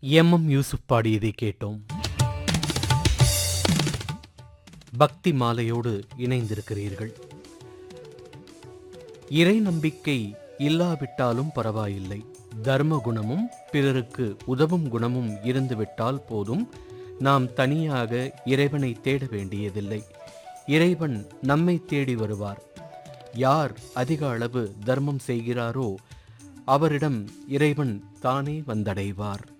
M Yusuf பாடியதை கேட்டோம். பக்தி மாலையோடு இணைந்திருக்கிறீர்கள். இறை நம்பிக்கை இல்லாவிட்டாலும் பரவாயில்லை. தர்ம குணமும் பிறருக்கு உதவும் குணமும் இருந்துவிட்டால் போதும். நாம் தனியாக இறைவனை தேட வேண்டியதில்லை. இறைவன் நம்மை தேடி வருவார். யார் அதிக அளவு தர்மம் செய்கிறாரோ அவரிடம் இறைவன் தானே வந்தடைவார்.